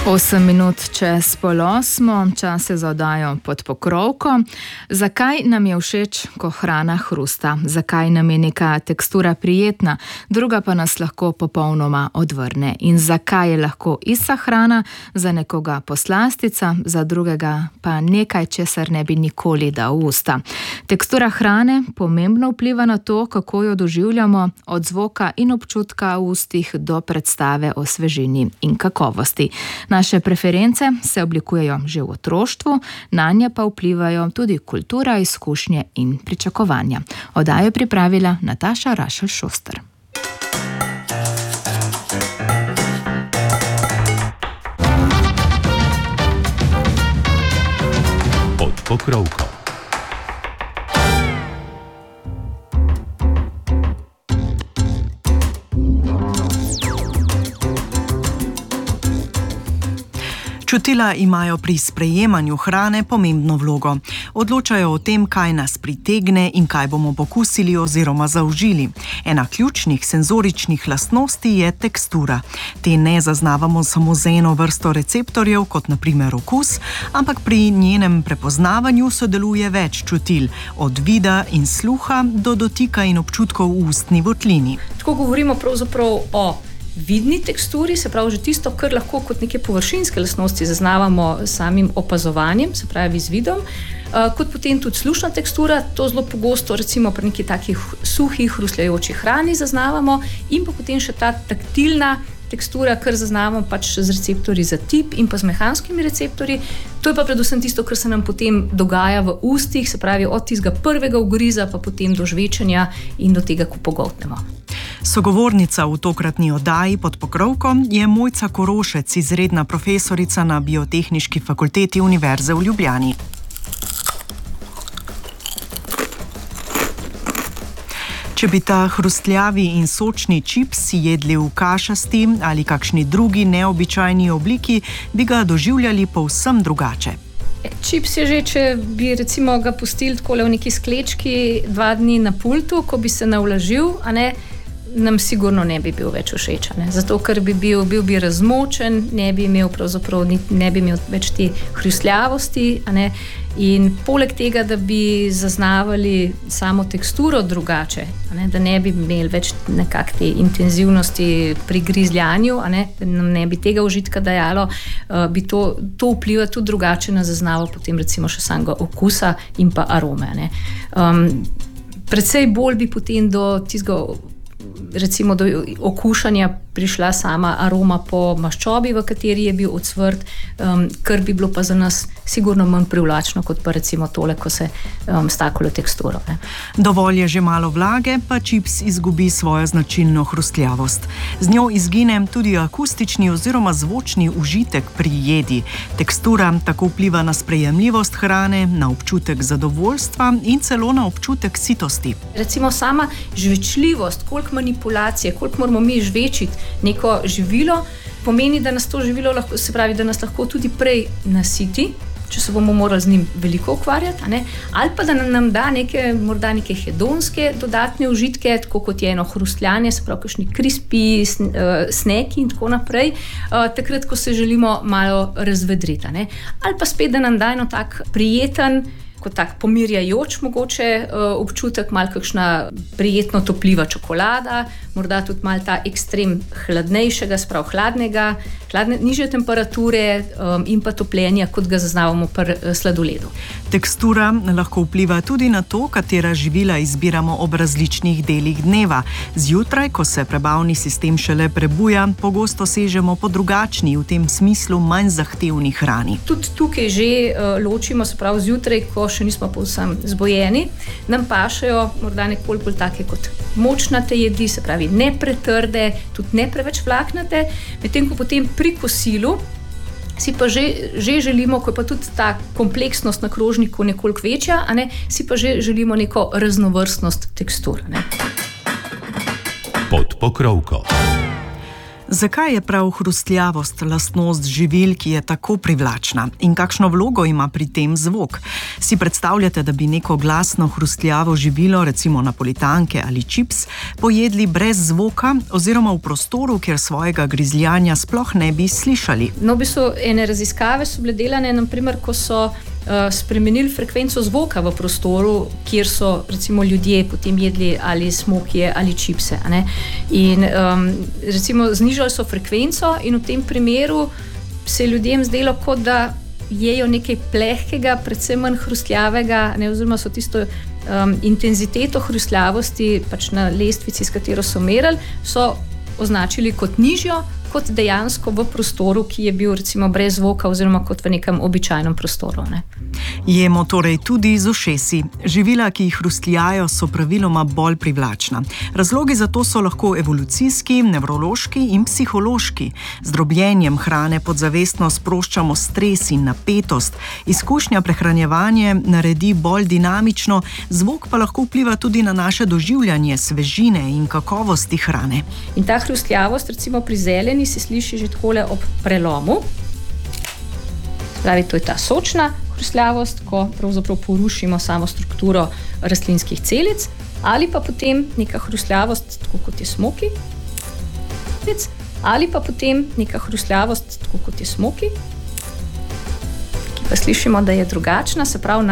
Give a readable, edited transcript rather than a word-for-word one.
8 minut čez 7:30, čas je za oddajo Pod pokrovko. Zakaj nam je všeč, ko hrana hrusta? Zakaj nam je neka tekstura prijetna, druga pa nas lahko popolnoma odvrne? In zakaj je lahko ista hrana za nekoga poslastica, za drugega pa nekaj, česar ne bi nikoli dal v usta? Tekstura hrane pomembno vpliva na to, kako jo doživljamo, od zvoka in občutka v ustih do predstave o svežini in kakovosti. Naše preference se oblikujejo že v otroštvu, nanje pa vplivajo tudi kultura, izkušnje in pričakovanja. Oddajo je pripravila Nataša Rašelj-Šoster. Pod pokrovko. Čutila imajo pri sprejemanju hrane pomembno vlogo. Odločajo o tem, kaj nas pritegne in kaj bomo pokusili oziroma zaužili. Ena ključnih senzoričnih lastnosti je tekstura. Te ne zaznavamo samo z eno vrsto receptorjev, kot na primer okus, ampak pri njenem prepoznavanju sodeluje več čutil, od vida in sluha do dotika in občutkov v ustni votlini. Tako govorimo pravzaprav o vidni teksturi, se pravi že tisto, kar lahko kot neke površinske lastnosti zaznavamo samim opazovanjem, se pravi z vidom, kot potem tudi slušna tekstura, to zelo pogosto recimo pri nekih takih suhih, hrusljajočih hrani zaznavamo, in pa potem še ta taktilna tekstura, kar zaznavamo pač z receptorji za tip in pa z mehanskimi receptorji. To je pa predvsem tisto, kar se nam potem dogaja v ustih, se pravi od tistega prvega ugriza pa potem do žvečenja in do tega, ko pogoltnemo. Sogovornica v tokratni oddaji Pod pokrovko je Mojca Korošec, izredna profesorica na Biotehniški fakulteti Univerze v Ljubljani. Če bi ta hrustljavi in sočni čips jedli v kašasti ali kakšni drugi neobičajni obliki, bi ga doživljali povsem drugače. Čips je že, če bi recimo ga pustili takole v neki sklečki 2 dni na pultu, ko bi se navlažil, nam sigurno ne bi bil več všeč, zato ker bi bil razmočen, ne bi imel več te hrustljavosti, in poleg tega, da bi zaznavali samo teksturo drugače, da ne bi imeli več nekak te intenzivnosti pri grizljanju, da nam ne bi tega užitka dajalo, bi to vpliva tudi drugače na zaznavo potem recimo še samega okusa in pa arome. Predvsej bolj bi potem do tistega recimo do okušanja prišla sama aroma po maščobi, v kateri je bil ocvrt, kar bi bilo pa za nas sigurno manj privlačno, kot pa recimo tole, ko se s takolo teksturo. Dovolj je že malo vlage, pa čips izgubi svojo značilno hrustljavost. Z njo izgine tudi akustični oziroma zvočni užitek pri jedi. Tekstura tako vpliva na sprejemljivost hrane, na občutek zadovoljstva in celo na občutek sitosti. Recimo sama žvečljivost, koliko manipulacije, koliko moramo mi žvečiti neko živilo, pomeni, da nas to živilo lahko, se pravi, da nas lahko tudi prej nasiti, če se bomo morali z njim veliko ukvarjati, ali pa da nam da morda neke hedonske dodatne užitke, tako kot je eno hrustljanje, se pravi, kakšni krispi, sneki in tako naprej, takrat, ko se želimo malo razvedriti. Ali pa spet, da nam da eno tak prijeten, kot tak pomirjajoč mogoče občutek, malo kakšna prijetno topljiva čokolada, morda tudi malo ta ekstrem hladnejšega, sprav hladne, nižje temperature in pa topljenja, kot ga zaznavamo pri sladoledu. Tekstura lahko vpliva tudi na to, katera živila izbiramo ob različnih delih dneva. Zjutraj, ko se prebavni sistem šele prebuja, pogosto sežemo po drugačni, v tem smislu manj zahtevni hrani. Tudi tukaj že ločimo, se pravi zjutraj, ko še nismo povsem zbojeni, nam pašejo morda nekoliko bolj take kot močnate jedi, se pravi ne pretrde, tudi ne preveč vlaknate, medtem ko potem pri kosilu si pa že želimo, ko je pa tudi ta kompleksnost na krožniku nekoliko večja, si pa že želimo neko raznovrstnost tekstur. Pod pokrovko. Zakaj je prav hrustljavost lastnost živil, ki je tako privlačna? In kakšno vlogo ima pri tem zvok? Si predstavljate, da bi neko glasno hrustljavo živilo, recimo napolitanke ali čips, pojedli brez zvoka oziroma v prostoru, kjer svojega grizljanja sploh ne bi slišali? No, v bistvu ene raziskave so bile delane, naprimer, ko so spremenili frekvenco zvoka v prostoru, kjer so recimo ljudje potem jedli ali smokije ali čipse. In recimo znižali so frekvenco in v tem primeru se je ljudem zdelo, kot da jejo nekaj plehkega, predvsem manj hrustljavega, oziroma so tisto intenziteto hrustljavosti pač na lestvici, s katero so merili, so označili kot nižjo, kot dejansko v prostoru, ki je bil recimo brez zvoka oziroma kot v nekem običajnem prostoru. Jemo torej tudi z ušesi. Živila, ki jih hrustljajo, so praviloma bolj privlačna. Razlogi za to so lahko evolucijski, nevrološki in psihološki. Z drobljenjem hrane podzavestno sproščamo stres in napetost. Izkušnja prehranjevanja naredi bolj dinamično, zvok pa lahko vpliva tudi na naše doživljanje svežine in kakovosti hrane. In ta hrustljavost recimo pri zeleni se sliši že takole ob prelomu. Pravi, to je ta sočna hrustljavost, ko pravzaprav porušimo samo strukturo rastlinskih celic, ali pa potem neka hrustljavost, tako kot je smoki, ki pa slišimo, da je drugačna, se pravi